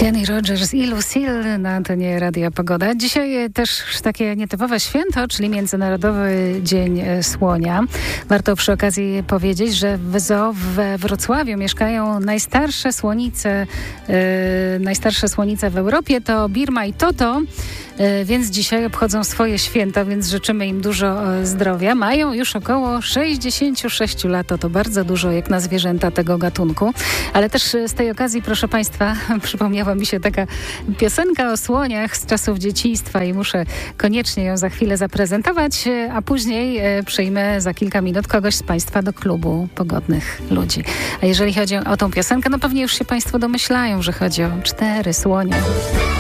Kenny Rogers i Lucille na antenie Radia Pogoda. Dzisiaj też takie nietypowe święto, czyli Międzynarodowy Dzień Słonia. Warto przy okazji powiedzieć, że w zoo we Wrocławiu mieszkają najstarsze słonice w Europie. To Birma i Toto, więc dzisiaj obchodzą swoje święta, więc życzymy im dużo zdrowia. Mają już około 66 lat, to bardzo dużo jak na zwierzęta tego gatunku. Ale też z tej okazji, proszę Państwa, przypomniała mi się taka piosenka o słoniach z czasów dzieciństwa i muszę koniecznie ją za chwilę zaprezentować, a później przyjmę za kilka minut kogoś z Państwa do klubu Pogodnych Ludzi. A jeżeli chodzi o tą piosenkę, no pewnie już się Państwo domyślają, że chodzi o 4 słonie.